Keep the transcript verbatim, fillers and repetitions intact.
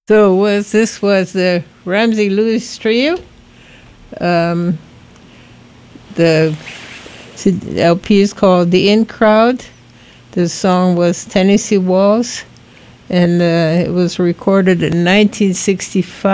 So was this was the Ramsey Lewis Trio. Um, the L P is called The In Crowd. The song was Tennessee Waltz, and uh, it was recorded in nineteen sixty-five.